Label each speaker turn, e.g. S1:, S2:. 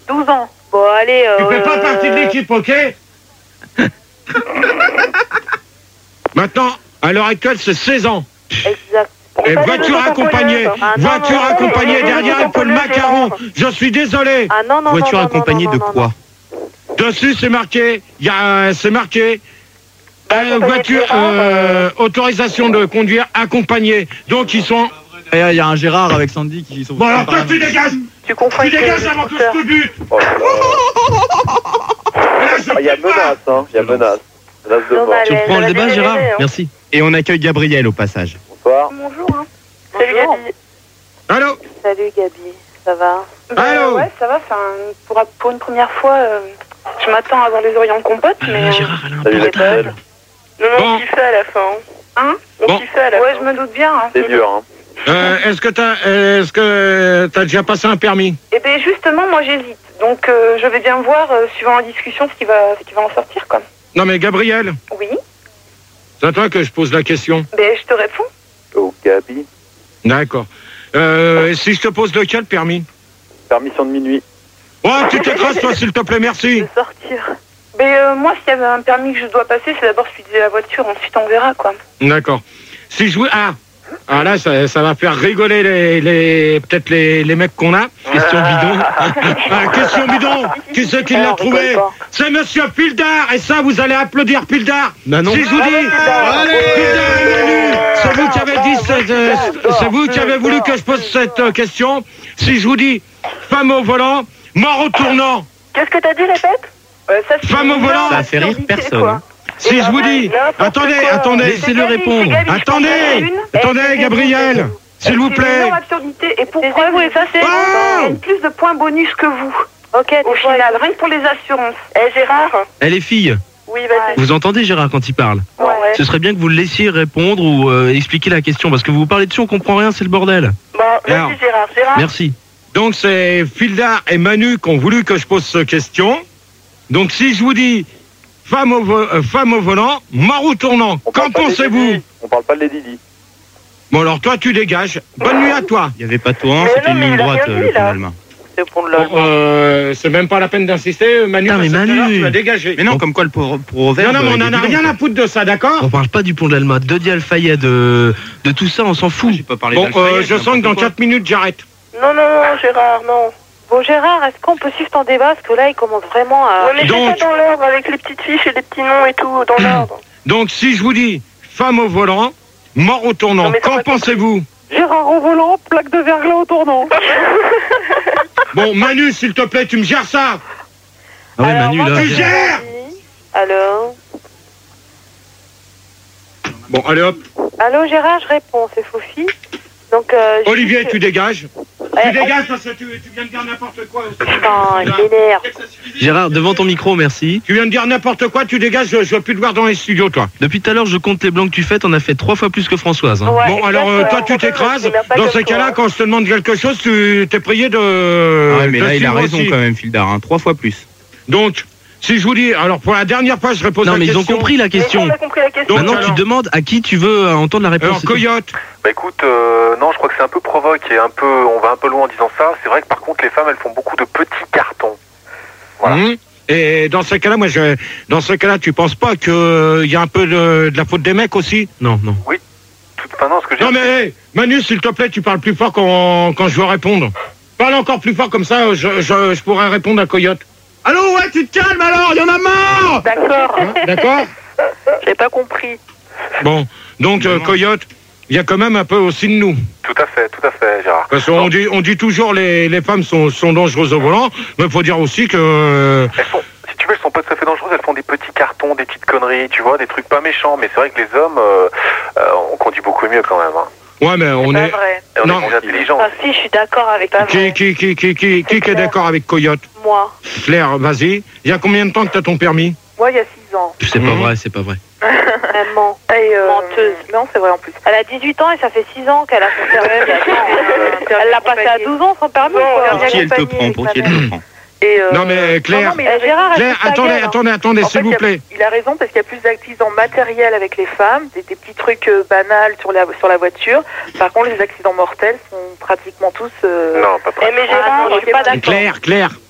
S1: 12 ans. Bon, allez...
S2: Tu fais pas partie de l'équipe, ok? Maintenant, à l'heure actuelle, c'est 16 ans.
S1: Exact.
S2: Et voiture accompagnée, voiture accompagnée, derrière il faut le macaron. Je suis désolé.
S1: Ah non, non,
S3: Voiture
S1: non,
S3: accompagnée
S1: non,
S3: de
S1: non,
S3: quoi?
S2: Dessus c'est marqué, c'est marqué. Voiture, autorisation de conduire accompagnée. Donc ils sont...
S3: Il y a un Gérard avec Sandy qui sont...
S2: Bon alors toi tu dégages.
S1: Tu confonds
S2: Tu
S1: avec
S2: dégages
S1: le
S2: avant que
S1: scooter.
S2: je te bute.
S4: Il y a menace, hein. Il y a menace. Menace de mort.
S1: Dommage.
S3: Tu reprends le
S1: Elle
S3: débat,
S1: a
S3: Gérard?
S1: dégagé, hein.
S3: Merci. Et on accueille Gabriel au passage.
S4: Bonsoir.
S1: Bonjour. Hein. Salut Gabi.
S2: Allô?
S1: Salut Gabi, ça va?
S2: Allô?
S5: Ouais, ça va. Pour une première fois, je m'attends à avoir les oreillons de compote, mais...
S3: Gérard, elle a un
S4: Salut
S3: peu
S4: les belles.
S5: Non,
S2: Bon.
S5: on kiffait à la fin. Hein? On
S2: Bon.
S5: kiffait à la fin. Ouais, je me doute bien. Hein.
S4: C'est dur, hein.
S2: Est-ce que t'as déjà passé un permis?
S5: Eh bien, justement, moi, j'hésite. Donc, je vais bien voir, suivant la discussion, ce qui va en sortir, quoi.
S2: Non mais Gabriel,
S5: Oui.
S2: c'est à toi que je pose la question.
S5: Ben, je te réponds.
S4: Oh, Gabi.
S2: D'accord. Si je te pose lequel permis?
S4: Permission de minuit.
S2: Oh, tu t'écrases toi s'il te plaît, merci.
S1: De sortir.
S5: Ben, moi, s'il y avait un permis que je dois passer, c'est d'abord celui de la voiture. Ensuite, on verra, quoi.
S2: D'accord. Si je... Ah là, ça va faire rigoler peut-être les mecs qu'on a.
S3: Question bidon.
S2: Question bidon. Qui c'est qui l'a trouvé? C'est Monsieur Pildar. Et ça, vous allez applaudir Pildar.
S3: Bah non.
S2: Si je vous dis... Pildar et Manu, c'est vous qui avez dit... c'est vous qui avez voulu que je pose cette question. Si je vous dis femme au volant, mort au tournant.
S5: Qu'est-ce que t'as dit, répète? Ça, c'est
S2: Femme au volant.
S3: Ça fait rire personne.
S5: quoi.
S3: Hein.
S2: Si je vous dis... Attendez.
S3: Laissez-le répondre.
S2: Attendez, Gabriel. S'il vous plaît.
S5: C'est une absurdité. Et pour preuve, ça, c'est
S2: Oh
S5: plus de points bonus que vous.
S1: Ok,
S5: Au final, rien que pour les assurances. Eh, Gérard?
S3: Elle est fille.
S5: Oui, vas-y.
S3: Vous entendez Gérard quand il parle?
S5: Ouais.
S3: Ce serait bien que vous le laissiez répondre ou expliquer la question parce que vous parlez dessus, on comprend rien, c'est le bordel.
S5: Bon,
S2: Alors.
S5: vas-y, Gérard. Gérard?
S3: Merci.
S2: Donc c'est Pildar et Manu qui ont voulu que je pose cette question. Donc si je vous dis femme au volant, mort au tournant,
S4: On
S2: qu'en
S4: parle pas des
S2: pensez-vous?
S4: Didi. On parle pas de les Didi.
S2: Bon alors toi tu dégages. Bonne nuit à toi.
S3: Il n'y avait pas de toit,
S5: Mais
S3: c'était
S5: non,
S3: une
S5: mais
S3: ligne
S5: il a
S3: droite,
S5: rien dit,
S3: le pont
S5: là.
S3: d'Allemagne.
S1: c'est pour le...
S2: Bon, c'est même pas la peine d'insister. Manu,
S3: Putain, mais
S2: parce que tout à l'heure,
S3: Manu.
S2: tu vas dégager.
S3: Mais non, comme quoi le pour
S2: Non, non, mais on en a rien à foutre de ça, d'accord?
S3: On parle pas du pont de l'Alma, de Dial Fayed, de tout ça, on s'en fout. J'ai pas parlé
S2: Bon, je sens que dans 4 minutes j'arrête.
S5: Non, Gérard, non.
S1: Bon Gérard, est-ce qu'on peut suivre ton débat? Parce que là, il commence vraiment à...
S5: Ouais, mais
S2: Donc-
S5: fais ça dans l'ordre, avec les petites fiches et les petits noms et tout, dans l'ordre.
S2: Donc si je vous dis femme au volant, mort au tournant,
S5: Non, mais ça
S2: qu'en
S5: va-
S2: pensez-vous?
S1: Gérard au volant, plaque de verglas au tournant.
S2: Bon, Manu, s'il te plaît, tu me gères ça.
S3: Ah ouais,
S1: Alors,
S3: Manu,
S1: moi,
S3: là.
S2: Tu gères.
S1: Alors
S2: Bon, allez hop.
S1: Allô Gérard, je réponds, c'est Foufi. Donc,
S2: Olivier, tu dégages.
S1: Eh,
S2: Tu dégages parce que tu viens de dire n'importe quoi.
S1: Putain, il m'énerve.
S3: Gérard, devant ton micro, merci.
S2: Tu viens de dire n'importe quoi, tu dégages, je veux plus te voir dans les studios, toi.
S3: Depuis tout à l'heure, je compte les blancs que tu fais, t'en as fait 3 fois plus que Françoise. Hein.
S1: Ouais,
S2: Bon, alors, toi, tu t'écrases. Dans ces cas-là, quand je te demande quelque chose, tu t'es prié de...
S3: Ah ouais, mais
S2: de
S3: là, il a
S2: suivre
S3: raison
S2: aussi.
S3: quand même, Fildar, hein, 3 fois plus.
S2: Donc, si je vous dis... Alors, pour la dernière fois, je réponds
S3: Non,
S2: à la
S3: mais ils
S2: question.
S3: ont compris la question.
S5: On a compris la question.
S2: Donc,
S3: Maintenant, tu
S2: alors-
S3: demandes à qui tu veux entendre la réponse.
S2: Alors,
S3: c'est tout.
S2: Coyote.
S6: Bah écoute, non, je crois que c'est un peu provoque et on va un peu loin en disant ça. C'est vrai que par contre, les femmes, elles font beaucoup de petits cartons. Voilà.
S2: Et dans ces cas-là, dans ce cas-là, tu penses pas qu'il y a un peu de la faute des mecs aussi?
S3: Non, non.
S6: Enfin, non, ce que j'ai...
S2: Non mais, hey, Manu, s'il te plaît, tu parles plus fort quand je veux répondre. Parle encore plus fort, comme ça, je pourrais répondre à Coyote. Allô, ouais, tu te calmes alors, il y en a marre.
S5: D'accord.
S2: Hein, d'accord?
S5: J'ai pas compris.
S2: Bon, donc, Coyote, il y a quand même un peu aussi de nous.
S6: Tout à fait, Gérard.
S2: Parce qu'on dit toujours les femmes sont dangereuses au volant, mais il faut dire aussi que...
S6: Elles sont, si tu veux, elles sont pas tout à fait dangereuses, elles font des petits cartons, des petites conneries, tu vois, des trucs pas méchants. Mais c'est vrai que les hommes, on conduit beaucoup mieux quand même. Hein.
S2: Ouais, mais on est...
S1: vrai.
S6: Et on
S2: Non.
S6: est plus intelligents.
S1: Ah si, je suis d'accord avec ta
S2: Qui est d'accord avec Coyote?
S1: Moi.
S2: Claire, vas-y. Il y a combien de temps que tu as ton permis?
S5: Moi, il y a 6 ans.
S3: C'est pas vrai, c'est pas vrai.
S1: Maman.
S5: Et,
S1: Menteuse.
S5: Non, c'est vrai en plus.
S1: Elle a 18 ans et ça fait 6 ans qu'elle a son permis. Elle l'a passé à 12 ans son permis.
S5: Bon,
S1: quoi.
S3: Pour qui elle te prend, pour qui elle te prend.
S5: Et,
S2: Non mais Claire,
S5: non, mais il a
S1: Gérard, elle
S2: Claire,
S1: fout sa gueule, hein.
S2: attendez,
S5: En
S2: s'il
S5: fait,
S2: vous plaît.
S5: Il a raison parce qu'il y a plus d'accidents matériels avec les femmes, des petits trucs banals sur la voiture. Par contre, les accidents mortels sont pratiquement tous...
S6: Non, pas
S1: Eh mais Gérard, je suis pas d'accord.
S2: Claire,